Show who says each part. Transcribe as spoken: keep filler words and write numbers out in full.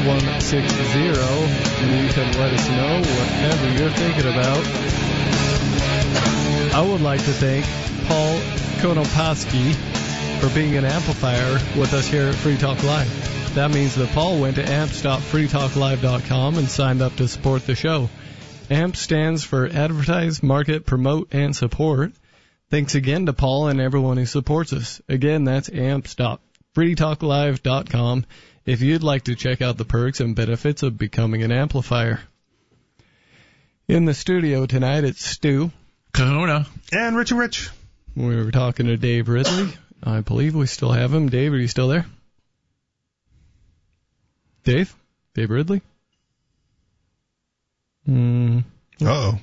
Speaker 1: one six zero, and you can let us know whatever you're thinking about. I would like to thank Paul Konopasky for being an amplifier with us here at Free Talk Live. That means that Paul went to amps dot free talk live dot com and signed up to support the show. AMP stands for Advertise, Market, Promote, and Support. Thanks again to Paul and everyone who supports us. Again, that's amps dot free talk live dot com if you'd like to check out the perks and benefits of becoming an amplifier. In the studio tonight, it's Stu.
Speaker 2: Kahuna.
Speaker 3: And Richie Rich.
Speaker 1: We were talking to Dave Ridley. I believe we still have him. Dave, are you still there? Dave? Dave Ridley? Hmm.
Speaker 3: Uh-oh.